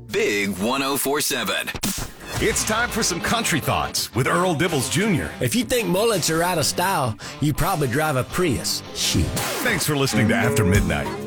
Big 104.7. It's time for some country thoughts with Earl Dibbles Jr. If you think mullets are out of style, you probably drive a Prius. Shit. Thanks for listening to After Midnight.